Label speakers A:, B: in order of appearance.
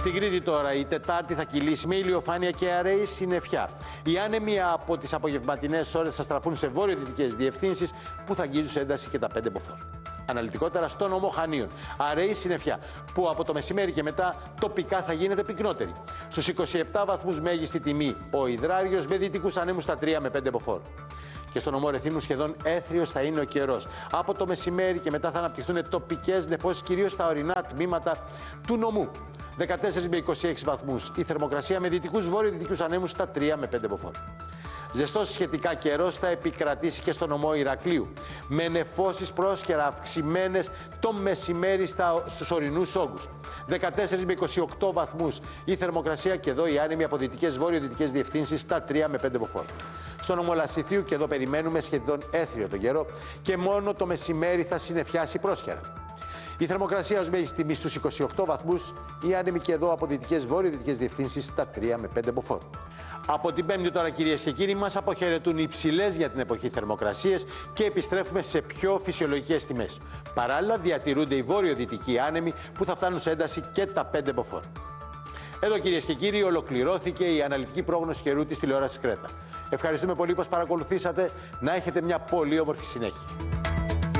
A: Στην Κρήτη τώρα η Τετάρτη θα κυλήσει με ηλιοφάνεια και αραιή συννεφιά. Οι άνεμοι από τις απογευματινές ώρες θα στραφούν σε βόρειο-δυτικές διευθύνσεις που θα αγγίζουν σε ένταση και τα 5 μποφόρ. Αναλυτικότερα στο νομό Χανίων. Αραιή συννεφιά που από το μεσημέρι και μετά τοπικά θα γίνεται πυκνότερη. Στους 27 βαθμούς μέγιστη τιμή ο υδράριος με δυτικούς ανέμους στα 3 με 5 μποφόρ. Και στον νομό Ρεθύμνου σχεδόν έθριος θα είναι ο καιρός. Από το μεσημέρι και μετά θα αναπτυχθούν τοπικές νεφώσεις κυρίως στα ορεινά τμήματα του νομού. 14 με 26 βαθμούς. Η θερμοκρασία με δυτικούς βόρειο-δυτικούς ανέμους στα 3 με 5 μποφόρ. Ζεστός σχετικά καιρός θα επικρατήσει και στο νομό Ηρακλείου, με νεφώσεις πρόσκαιρα αυξημένες το μεσημέρι στους ορεινούς όγκους. 14 με 28 βαθμούς η θερμοκρασία και εδώ οι άνεμοι από δυτικές βόρειο-δυτικές διευθύνσεις στα 3 με 5 μποφόρ. Στο νομό Λασιθίου και εδώ περιμένουμε σχεδόν έθριο τον καιρό και μόνο το μεσημέρι θα συννεφιάσει πρόσκαιρα. Η θερμοκρασία ως μέγιστη τιμή στους 28 βαθμούς, οι άνεμοι και εδώ από δυτικές βόρειο-δυτικές διευθύνσεις στα 3 με 5 μποφόρ. Από την Πέμπτη τώρα, κυρίες και κύριοι, μας αποχαιρετούν υψηλές για την εποχή θερμοκρασίες και επιστρέφουμε σε πιο φυσιολογικές τιμές. Παράλληλα, διατηρούνται οι βόρειο-δυτικοί άνεμοι που θα φτάνουν σε ένταση και τα 5 μποφόρ. Εδώ, κυρίες και κύριοι, ολοκληρώθηκε η αναλυτική πρόγνωση καιρού της τηλεόρασης Κρέτα. Ευχαριστούμε πολύ που παρακολουθήσατε. Να έχετε μια πολύ όμορφη συνέχεια.